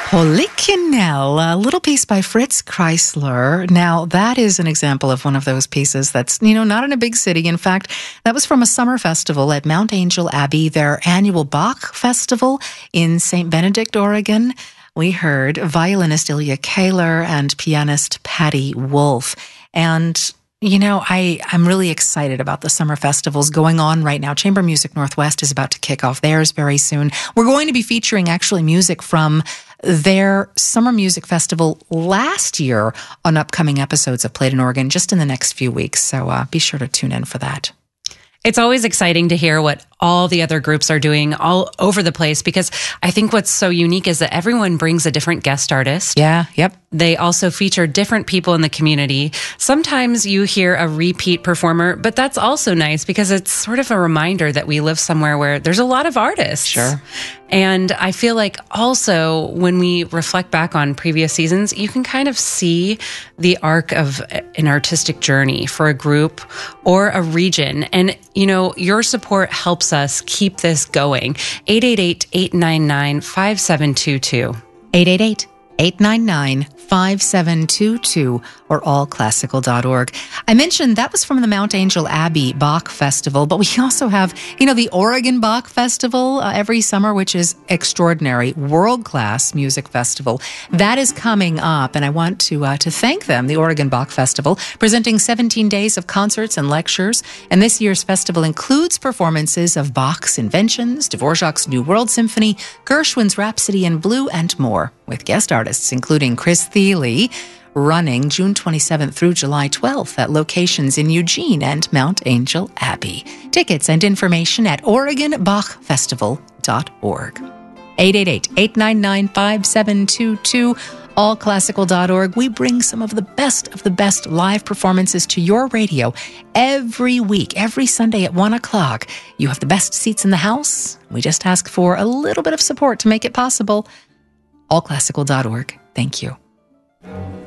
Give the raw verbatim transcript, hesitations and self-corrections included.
Polykinell, a little piece by Fritz Kreisler. Now, that is an example of one of those pieces that's, you know, not in a big city. In fact, that was from a summer festival at Mount Angel Abbey, their annual Bach Festival in Saint Benedict, Oregon. We heard violinist Ilya Kahler and pianist Patty Wolf. And you know, I, I'm really excited about the summer festivals going on right now. Chamber Music Northwest is about to kick off theirs very soon. We're going to be featuring actually music from their summer music festival last year on upcoming episodes of Played in Oregon just in the next few weeks. So uh, be sure to tune in for that. It's always exciting to hear what all the other groups are doing all over the place, because I think what's so unique is that everyone brings a different guest artist. Yeah, yep. They also feature different people in the community. Sometimes you hear a repeat performer, but that's also nice because it's sort of a reminder that we live somewhere where there's a lot of artists. Sure. And I feel like also when we reflect back on previous seasons, you can kind of see the arc of an artistic journey for a group or a region. And, you know, your support helps us keep this going. eight eight eight, eight nine nine, five seven two two. eight eight eight, eight nine nine, five seven two two or all classical dot org. I mentioned that was from the Mount Angel Abbey Bach Festival, but we also have, you know, the Oregon Bach Festival uh, every summer, which is extraordinary, world-class music festival. That is coming up, and I want to uh, to thank them, the Oregon Bach Festival, presenting seventeen days of concerts and lectures. And this year's festival includes performances of Bach's Inventions, Dvorak's New World Symphony, Gershwin's Rhapsody in Blue, and more, with guest artists including Chris Thile, running June twenty-seventh through July twelfth at locations in Eugene and Mount Angel Abbey. Tickets and information at oregon bach festival dot org. eight eight eight, eight nine nine, five seven two two, all classical dot org. We bring some of the best of the best live performances to your radio every week, every Sunday at one o'clock. You have the best seats in the house. We just ask for a little bit of support to make it possible. all classical dot org. Thank you.